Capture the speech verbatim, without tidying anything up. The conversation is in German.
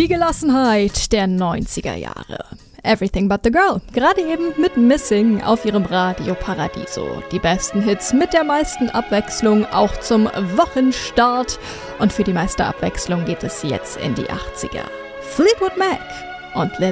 Die Gelassenheit der neunziger Jahre. Everything But The Girl, gerade eben mit Missing auf ihrem Radio Paradiso. Die besten Hits mit der meisten Abwechslung, auch zum Wochenstart. Und für die meiste Abwechslung geht es jetzt in die achtziger. Fleetwood Mac und Let